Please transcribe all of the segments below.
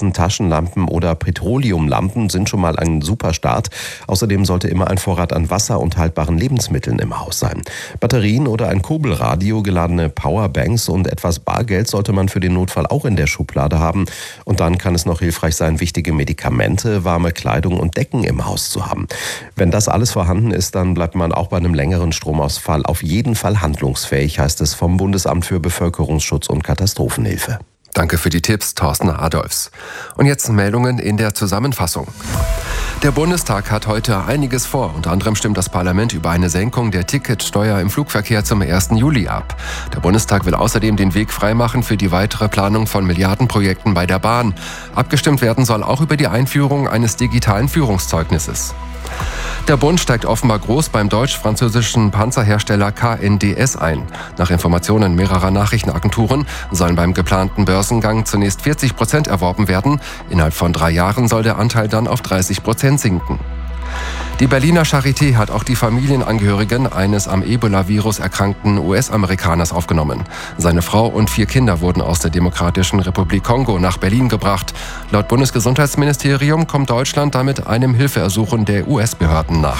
Kerzen, Taschenlampen oder Petroleumlampen sind schon mal ein super Start. Außerdem sollte immer ein Vorrat an Wasser und haltbaren Lebensmitteln im Haus sein. Batterien oder ein Kurbelradio, geladene Powerbanks und etwas Bargeld sollte man für den Notfall auch in der Schublade haben. Und dann kann es noch hilfreich sein, wichtige Medikamente, warme Kleidung und Decken im Haus zu haben. Wenn das alles vorhanden ist, dann bleibt man auch bei einem längeren Stromausfall auf jeden Fall handlungsfähig, heißt es vom Bundesamt für Bevölkerungsschutz und Katastrophenhilfe. Danke für die Tipps, Thorsten Adolfs. Und jetzt Meldungen in der Zusammenfassung. Der Bundestag hat heute einiges vor. Unter anderem stimmt das Parlament über eine Senkung der Ticketsteuer im Flugverkehr zum 1. Juli ab. Der Bundestag will außerdem den Weg freimachen für die weitere Planung von Milliardenprojekten bei der Bahn. Abgestimmt werden soll auch über die Einführung eines digitalen Führungszeugnisses. Der Bund steigt offenbar groß beim deutsch-französischen Panzerhersteller KNDS ein. Nach Informationen mehrerer Nachrichtenagenturen sollen beim geplanten Börsengang zunächst 40% erworben werden. Innerhalb von 3 Jahren soll der Anteil dann auf 30% sinken. Die Berliner Charité hat auch die Familienangehörigen eines am Ebola-Virus erkrankten US-Amerikaners aufgenommen. Seine Frau und 4 Kinder wurden aus der Demokratischen Republik Kongo nach Berlin gebracht. Laut Bundesgesundheitsministerium kommt Deutschland damit einem Hilfeersuchen der US-Behörden nach.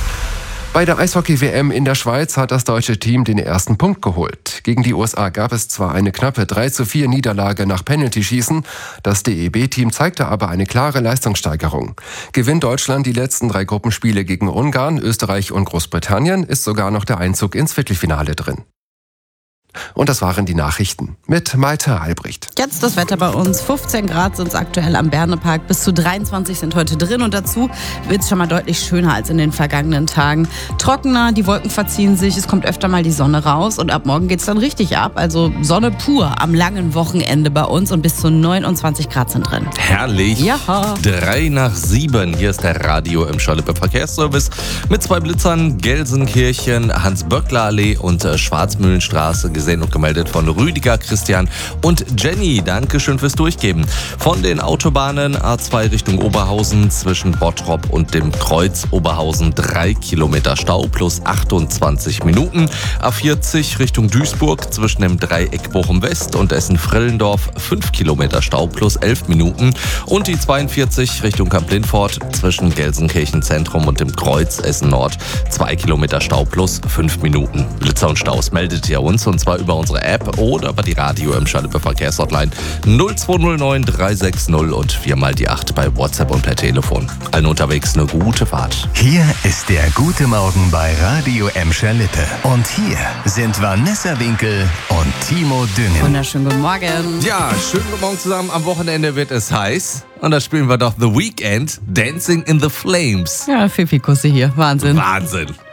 Bei der Eishockey-WM in der Schweiz hat das deutsche Team den ersten Punkt geholt. Gegen die USA gab es zwar eine knappe 3:4 Niederlage nach Penaltyschießen, das DEB-Team zeigte aber eine klare Leistungssteigerung. Gewinnt Deutschland die letzten 3 Gruppenspiele gegen Ungarn, Österreich und Großbritannien, ist sogar noch der Einzug ins Viertelfinale drin. Und das waren die Nachrichten mit Malte Albrecht. Jetzt das Wetter bei uns. 15 Grad sind es aktuell am Bernepark, bis zu 23 sind heute drin. Und dazu wird es schon mal deutlich schöner als in den vergangenen Tagen. Trockener, die Wolken verziehen sich, es kommt öfter mal die Sonne raus. Und ab morgen geht es dann richtig ab. Also Sonne pur am langen Wochenende bei uns. Und bis zu 29 Grad sind drin. Herrlich. Ja. 7:03. Hier ist der Radio im Schalippe Verkehrsservice mit 2 Blitzern, Gelsenkirchen, Hans-Böckler-Allee und Schwarzmühlenstraße. Gesehen und gemeldet von Rüdiger, Christian und Jenny. Dankeschön fürs Durchgeben. Von den Autobahnen A2 Richtung Oberhausen zwischen Bottrop und dem Kreuz Oberhausen 3 Kilometer Stau plus 28 Minuten. A40 Richtung Duisburg zwischen dem Dreieck Bochum West und Essen-Frillendorf 5 Kilometer Stau plus 11 Minuten. Und die 42 Richtung Kamp-Lindfort zwischen Gelsenkirchen Zentrum und dem Kreuz Essen Nord 2 Kilometer Stau plus 5 Minuten. Blitzer und Staus meldet ihr uns und zwar über unsere App oder über die Radio im Schalippe Verkehrshotline 0209 360 und 4x8 bei WhatsApp und per Telefon. Allen unterwegs eine gute Fahrt. Hier ist der Gute Morgen bei Radio M Schalippe. Und hier sind Vanessa Winkel und Timo Düngen. Wunderschönen guten Morgen. Ja, schönen guten Morgen zusammen. Am Wochenende wird es heiß. Und da spielen wir doch The Weeknd, Dancing in the Flames. Ja, Fifi-Kusse hier. Wahnsinn. Wahnsinn.